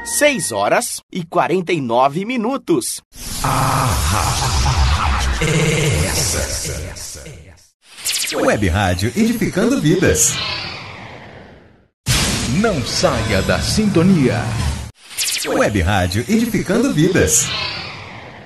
6h49. Web Rádio Edificando Vidas. Não saia da sintonia. Web Rádio Edificando Vidas.